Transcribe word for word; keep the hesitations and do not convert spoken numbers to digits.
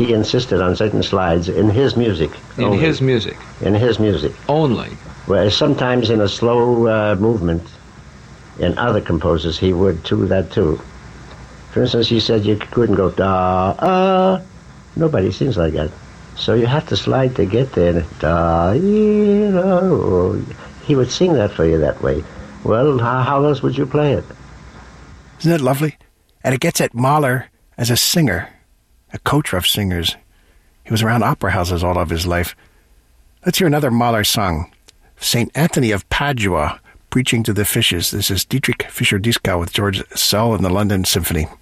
he insisted on certain slides in his music. In only. his music. In his music. Only. Whereas sometimes in a slow uh, movement, in other composers, he would do that too. For instance, he said you couldn't go da, ah. Nobody sings like that. So you have to slide to get there. Da, ee, da. He would sing that for you that way. Well, how, how else would you play it? Isn't that lovely? And it gets at Mahler as a singer, a coach of singers. He was around opera houses all of his life. Let's hear another Mahler song. Saint Anthony of Padua, Preaching to the Fishes. This is Dietrich Fischer-Dieskau with George Szell and the London Symphony.